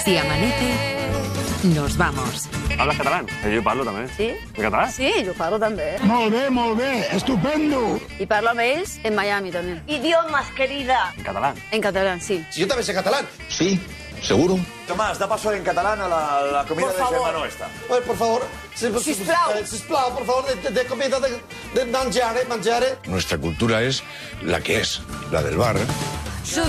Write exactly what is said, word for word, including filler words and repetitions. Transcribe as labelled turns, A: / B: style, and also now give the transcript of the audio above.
A: Si amanece, nos vamos.
B: ¿Hablas catalán? Eh, jo parlo també.
C: Sí?
B: En català?
C: Sí, jo parlo també.
D: Molt bé, molt bé, estupendo.
C: I parlo amb ells en Miami també.
E: Idiomas, querida.
B: En catalán.
C: En català, sí.
F: Si yo también sé catalán.
D: Sí, seguro.
G: Tomás, da paso en catalán a la, la comida
E: Por
G: de
E: favor.
G: hermano esta.
F: Ay, por favor. Si,
E: Sisplau.
F: eh, sisplau, por favor, de, de comida, de, de mangiare, mangiare.
D: Nuestra cultura es la que es, la del bar.